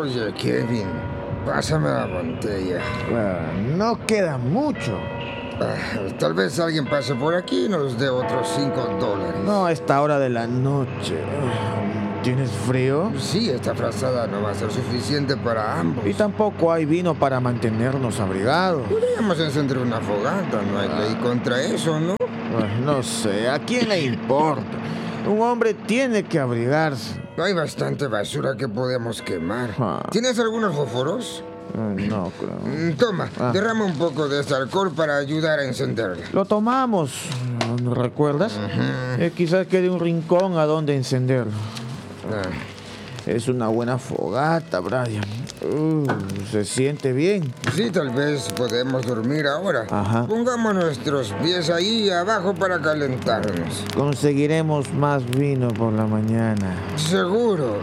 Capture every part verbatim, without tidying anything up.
Oye, Kevin, pásame la botella. Bueno, no queda mucho. Ah, tal vez alguien pase por aquí y nos dé otros cinco dólares. No a esta hora de la noche. ¿Tienes frío? Sí, esta frazada no va a ser suficiente para ambos. Y tampoco hay vino para mantenernos abrigados. Podríamos encender una fogata, no hay ley contra eso, ¿no? Bueno, no sé, ¿a quién le importa? Un hombre tiene que abrigarse. Hay bastante basura que podemos quemar. Ah. ¿Tienes algunos fósforos? No creo. Mm, Toma, Ah. derrama un poco de este alcohol para ayudar a encenderla. Lo tomamos, ¿no recuerdas? Eh, quizás quede un rincón a donde encenderlo. Ah. Es una buena fogata, Brian. Uh, se siente bien. Sí, tal vez podemos dormir ahora. Ajá. Pongamos nuestros pies ahí abajo para calentarnos. Conseguiremos más vino por la mañana. Seguro.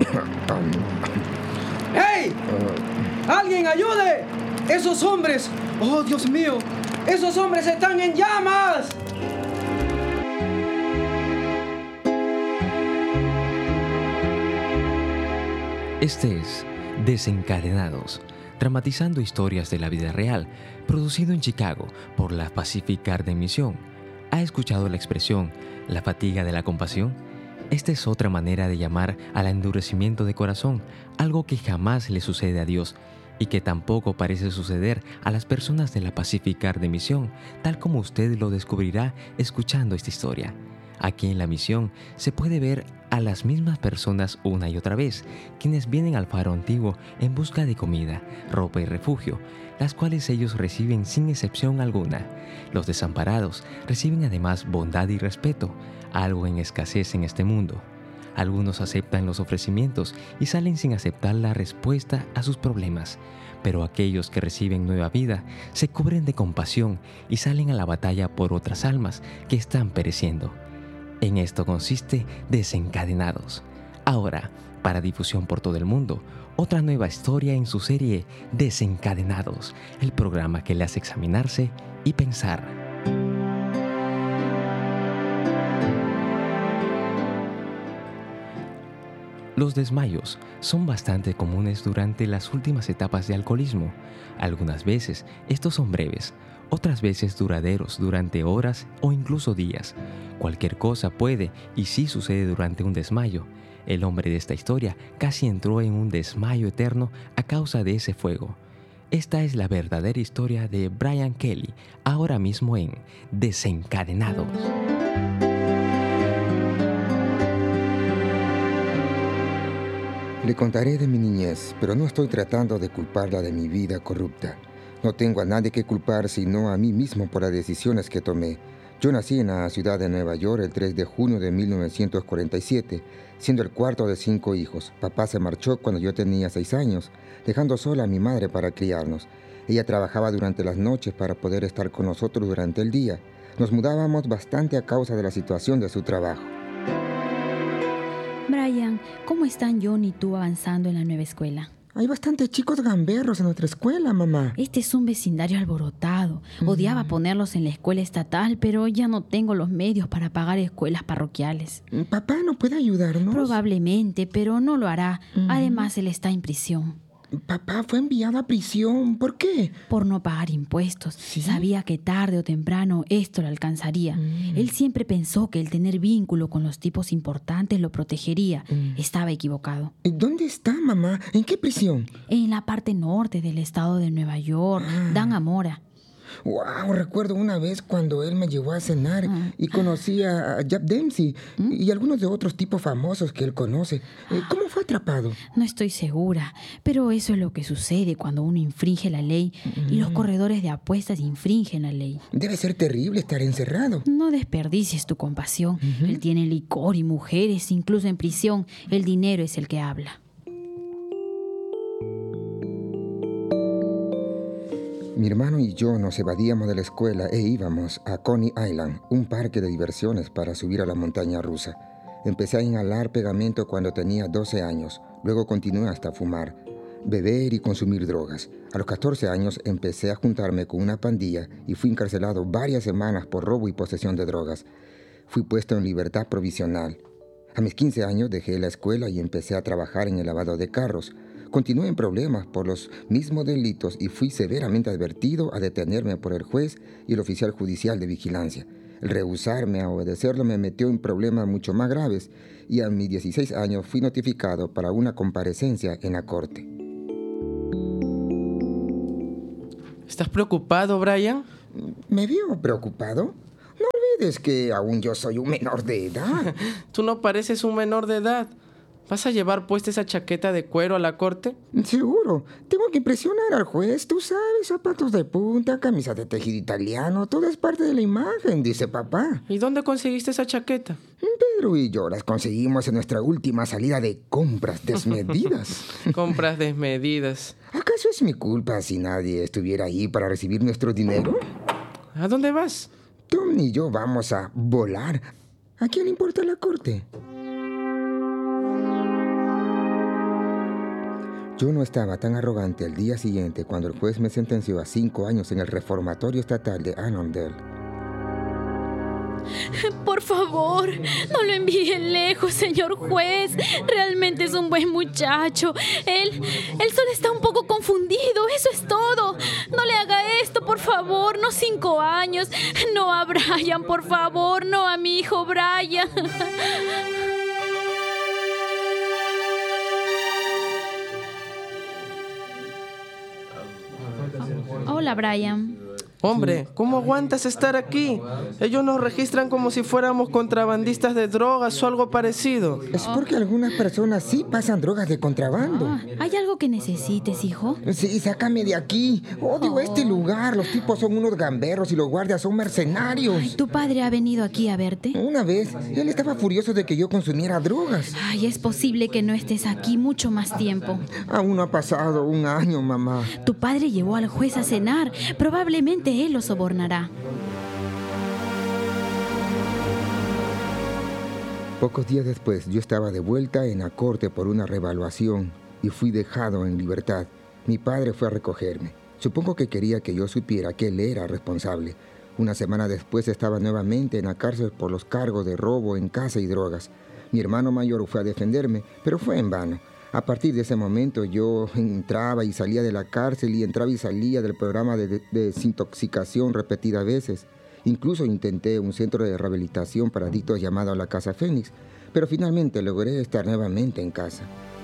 ¡Hey! ¡Alguien ayude! ¡Esos hombres! ¡Oh, Dios mío! ¡Esos hombres están en llamas! Este es Desencadenados, dramatizando historias de la vida real, producido en Chicago por la Pacific Garden Mission. ¿Ha escuchado la expresión la fatiga de la compasión? Esta es otra manera de llamar al endurecimiento de corazón, algo que jamás le sucede a Dios y que tampoco parece suceder a las personas de la Pacific Garden Mission, tal como usted lo descubrirá escuchando esta historia. Aquí en la misión se puede ver a las mismas personas una y otra vez, quienes vienen al faro antiguo en busca de comida, ropa y refugio, las cuales ellos reciben sin excepción alguna. Los desamparados reciben además bondad y respeto, algo en escasez en este mundo. Algunos aceptan los ofrecimientos y salen sin aceptar la respuesta a sus problemas, pero aquellos que reciben nueva vida se cubren de compasión y salen a la batalla por otras almas que están pereciendo. En esto consiste Desencadenados. Ahora, para difusión por todo el mundo, otra nueva historia en su serie Desencadenados, el programa que le hace examinarse y pensar. Los desmayos son bastante comunes durante las últimas etapas de alcoholismo. Algunas veces estos son breves, otras veces duraderos durante horas o incluso días. Cualquier cosa puede y sí sucede durante un desmayo. El hombre de esta historia casi entró en un desmayo eterno a causa de ese fuego. Esta es la verdadera historia de Brian Kelly, ahora mismo en Desencadenados. Le contaré de mi niñez, pero no estoy tratando de culparla de mi vida corrupta. No tengo a nadie que culpar sino a mí mismo por las decisiones que tomé. Yo nací en la ciudad de Nueva York el tres de junio de mil novecientos cuarenta y siete, siendo el cuarto de cinco hijos. Papá se marchó cuando yo tenía seis años, dejando sola a mi madre para criarnos. Ella trabajaba durante las noches para poder estar con nosotros durante el día. Nos mudábamos bastante a causa de la situación de su trabajo. Brian, ¿cómo están John y tú avanzando en la nueva escuela? Hay bastantes chicos gamberros en nuestra escuela, mamá. Este es un vecindario alborotado. Odiaba Mm. ponerlos en la escuela estatal, pero ya no tengo los medios para pagar escuelas parroquiales. ¿Papá no puede ayudarnos? Probablemente, pero no lo hará. Mm. Además, él está en prisión. Papá fue enviado a prisión. ¿Por qué? Por no pagar impuestos. ¿Sí? Sabía que tarde o temprano esto lo alcanzaría. Mm. Él siempre pensó que el tener vínculo con los tipos importantes lo protegería. Mm. Estaba equivocado. ¿Dónde está, mamá? ¿En qué prisión? En la parte norte del estado de Nueva York, Ah. Dan Amora. Wow, recuerdo una vez cuando él me llevó a cenar Ah. y conocí a Jack Dempsey ¿Mm? y algunos de otros tipos famosos que él conoce. Eh, ¿Cómo fue atrapado? No estoy segura, pero eso es lo que sucede cuando uno infringe la ley y los corredores de apuestas infringen la ley. Debe ser terrible estar encerrado. No desperdicies tu compasión. Él tiene licor y mujeres, incluso en prisión. El dinero es el que habla. Mi hermano y yo nos evadíamos de la escuela e íbamos a Coney Island, un parque de diversiones para subir a la montaña rusa. Empecé a inhalar pegamento cuando tenía doce años, luego continué hasta fumar, beber y consumir drogas. A los catorce años empecé a juntarme con una pandilla y fui encarcelado varias semanas por robo y posesión de drogas. Fui puesto en libertad provisional. A mis quince años dejé la escuela y empecé a trabajar en el lavado de carros. Continué en problemas por los mismos delitos y fui severamente advertido a detenerme por el juez y el oficial judicial de vigilancia. El rehusarme a obedecerlo me metió en problemas mucho más graves y a mis dieciséis años fui notificado para una comparecencia en la corte. ¿Estás preocupado, Brian? ¿Me vio preocupado? No olvides que aún yo soy un menor de edad. Tú no pareces un menor de edad. ¿Vas a llevar puesta esa chaqueta de cuero a la corte? Seguro. Tengo que impresionar al juez. Tú sabes, zapatos de punta, camisa de tejido italiano. Todo es parte de la imagen, dice papá. ¿Y dónde conseguiste esa chaqueta? Pedro y yo las conseguimos en nuestra última salida de compras desmedidas. Compras desmedidas. ¿Acaso es mi culpa si nadie estuviera ahí para recibir nuestro dinero? ¿A dónde vas? Tom y yo vamos a volar. ¿A quién le importa la corte? Yo no estaba tan arrogante el día siguiente cuando el juez me sentenció a cinco años en el reformatorio estatal de Annandale. Por favor, no lo envíen lejos, señor juez. Realmente es un buen muchacho. Él, él solo está un poco confundido, eso es todo. No le haga esto, por favor, no cinco años. No a Brian, por favor, no a mi hijo Brian. Hola, Brian. Hombre, ¿cómo aguantas estar aquí? Ellos nos registran como si fuéramos contrabandistas de drogas o algo parecido. Es porque algunas personas sí pasan drogas de contrabando. Ah, ¿hay algo que necesites, hijo? Sí, sácame de aquí. Odio Oh. este lugar. Los tipos son unos gamberros y los guardias son mercenarios. ¿Tu padre ha venido aquí a verte? Una vez, él estaba furioso de que yo consumiera drogas. Ay, es posible que no estés aquí mucho más tiempo. Aún no ha pasado un año, mamá. Tu padre llevó al juez a cenar. Probablemente él lo sobornará. Pocos días después, yo estaba de vuelta en la corte por una revaluación y fui dejado en libertad. Mi padre fue a recogerme. Supongo que quería que yo supiera que él era responsable. Una semana después estaba nuevamente en la cárcel por los cargos de robo en casa y drogas. Mi hermano mayor fue a defenderme, pero fue en vano. A partir de ese momento yo entraba y salía de la cárcel y entraba y salía del programa de, de, de desintoxicación repetidas veces. Incluso intenté un centro de rehabilitación para adictos llamado la Casa Fénix, pero finalmente logré estar nuevamente en casa.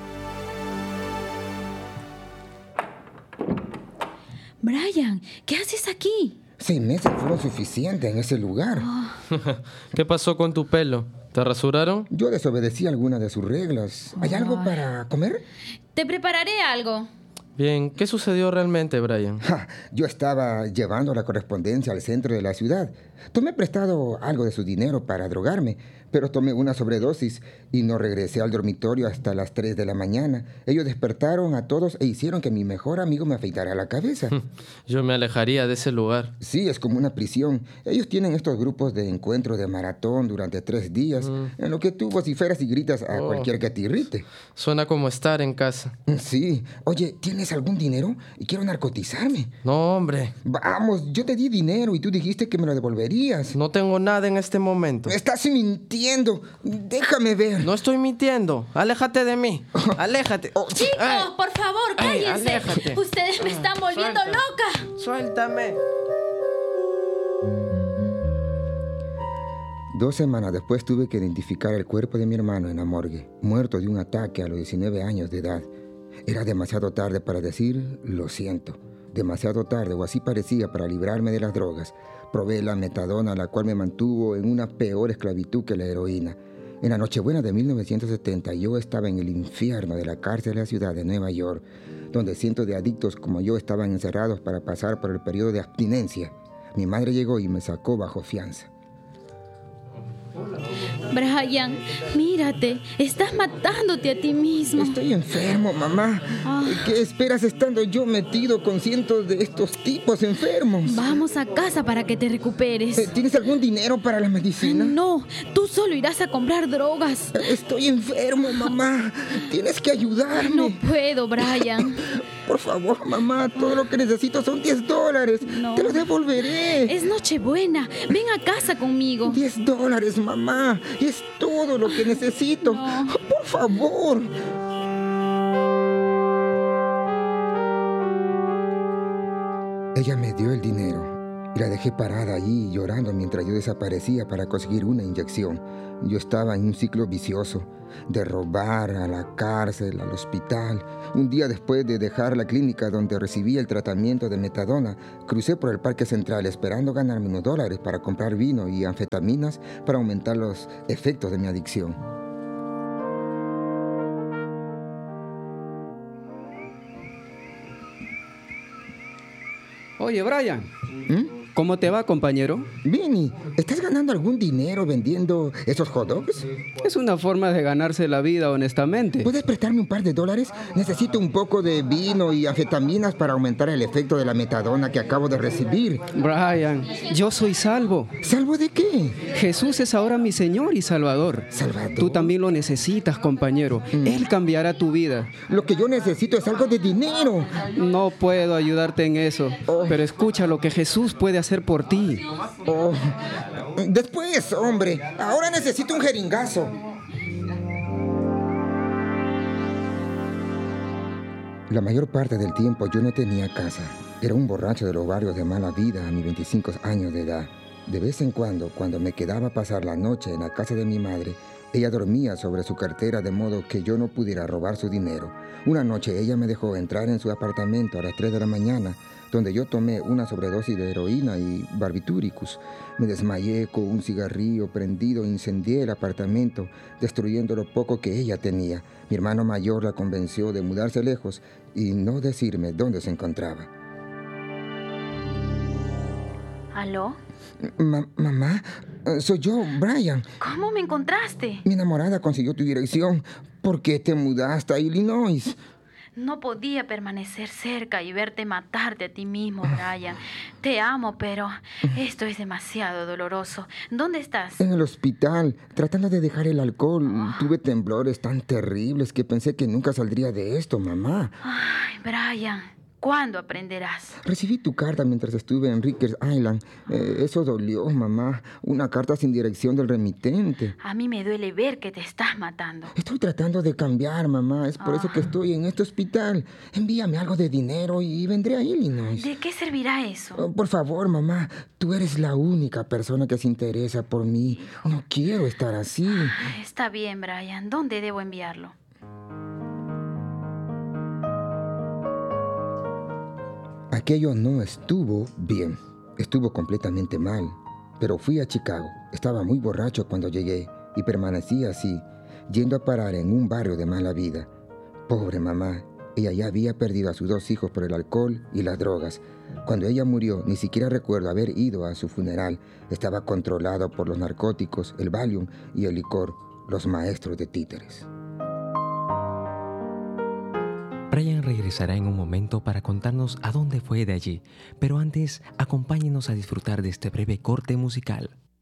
Brian, ¿qué haces aquí? Seis meses fueron suficientes en ese lugar. ¿Qué pasó con tu pelo? ¿Te rasuraron? Yo desobedecí algunas de sus reglas. ¿Hay algo para comer? Te prepararé algo. Bien, ¿qué sucedió realmente, Brian? Ja, yo estaba llevando la correspondencia al centro de la ciudad. Tomé prestado algo de su dinero para drogarme, pero tomé una sobredosis y no regresé al dormitorio hasta las tres de la mañana. Ellos despertaron a todos e hicieron que mi mejor amigo me afeitara la cabeza. Yo me alejaría de ese lugar. Sí, es como una prisión. Ellos tienen estos grupos de encuentro de maratón durante tres días, mm. en lo que tú vociferas y gritas a oh. cualquier que te irrite. Suena como estar en casa. Sí. Oye, ¿tienes algún dinero? Y quiero narcotizarme. No, hombre. Vamos, yo te di dinero y tú dijiste que me lo devolverías. No tengo nada en este momento. Estás mintiendo. Déjame ver. No estoy mintiendo. Aléjate de mí. Aléjate. Oh, chicos, ay. por favor, cállense. Ay, Ustedes me están volviendo Suéltame. loca. Suéltame. Dos semanas después tuve que identificar el cuerpo de mi hermano en la morgue, muerto de un ataque a los diecinueve años de edad. Era demasiado tarde para decir, lo siento. Demasiado tarde, o así parecía, para librarme de las drogas. Probé la metadona, la cual me mantuvo en una peor esclavitud que la heroína. En la Nochebuena de mil novecientos setenta, yo estaba en el infierno de la cárcel de la ciudad de Nueva York, donde cientos de adictos como yo estaban encerrados para pasar por el periodo de abstinencia. Mi madre llegó y me sacó bajo fianza. Brian, mírate, estás matándote a ti mismo. Estoy enfermo, mamá. Oh. ¿Qué esperas estando yo metido con cientos de estos tipos enfermos? Vamos a casa para que te recuperes. ¿Tienes algún dinero para la medicina? No, tú solo irás a comprar drogas. Estoy enfermo, mamá. Tienes que ayudarme. No puedo, Brian. Por favor, mamá, todo lo que necesito son diez dólares. No. Te los devolveré. Es Nochebuena. Ven a casa conmigo. diez dólares, mamá. Es todo lo que necesito. No. Por favor. Ella me dio el dinero y la dejé parada allí llorando mientras yo desaparecía para conseguir una inyección. Yo estaba en un ciclo vicioso de robar, a la cárcel, al hospital. Un día después de dejar la clínica donde recibí el tratamiento de metadona, crucé por el Parque Central esperando ganarme unos dólares para comprar vino y anfetaminas para aumentar los efectos de mi adicción. Oye, Brian. ¿Mm? ¿Cómo te va, compañero? Vinny, ¿estás ganando algún dinero vendiendo esos hot dogs? Es una forma de ganarse la vida, honestamente. ¿Puedes prestarme un par de dólares? Necesito un poco de vino y anfetaminas para aumentar el efecto de la metadona que acabo de recibir. Brian, yo soy salvo. ¿Salvo de qué? Jesús es ahora mi Señor y Salvador. Salvador. Tú también lo necesitas, compañero. Mm. Él cambiará tu vida. Lo que yo necesito es algo de dinero. No puedo ayudarte en eso, oh. pero escucha lo que Jesús puede hacer por ti. Oh. Después, hombre. Ahora necesito un jeringazo. La mayor parte del tiempo yo no tenía casa. Era un borracho de los barrios de mala vida a mis veinticinco años de edad. De vez en cuando, cuando me quedaba a pasar la noche en la casa de mi madre, ella dormía sobre su cartera de modo que yo no pudiera robar su dinero. Una noche ella me dejó entrar en su apartamento a las tres de la mañana, donde yo tomé una sobredosis de heroína y barbitúricos. Me desmayé con un cigarrillo prendido e incendié el apartamento, destruyendo lo poco que ella tenía. Mi hermano mayor la convenció de mudarse lejos y no decirme dónde se encontraba. ¿Aló? Ma- mamá, soy yo, Brian. ¿Cómo me encontraste? Mi enamorada consiguió tu dirección. ¿Por qué te mudaste a Illinois? No podía permanecer cerca y verte matarte a ti mismo, Brian. Te amo, pero esto es demasiado doloroso. ¿Dónde estás? En el hospital, tratando de dejar el alcohol. Oh. Tuve temblores tan terribles que pensé que nunca saldría de esto, mamá. Ay, Brian, ¿cuándo aprenderás? Recibí tu carta mientras estuve en Rikers Island. Eh, eso dolió, mamá. Una carta sin dirección del remitente. A mí me duele ver que te estás matando. Estoy tratando de cambiar, mamá. Es por oh. eso que estoy en este hospital. Envíame algo de dinero y vendré a Illinois. ¿De qué servirá eso? Oh, por favor, mamá. Tú eres la única persona que se interesa por mí. No quiero estar así. Está bien, Brian. ¿Dónde debo enviarlo? Aquello no estuvo bien. Estuvo completamente mal. Pero fui a Chicago. Estaba muy borracho cuando llegué y permanecí así, yendo a parar en un barrio de mala vida. Pobre mamá. Ella ya había perdido a sus dos hijos por el alcohol y las drogas. Cuando ella murió, ni siquiera recuerdo haber ido a su funeral. Estaba controlado por los narcóticos, el Valium y el licor, los maestros de títeres. Brian regresará en un momento para contarnos a dónde fue de allí, pero antes, acompáñenos a disfrutar de este breve corte musical.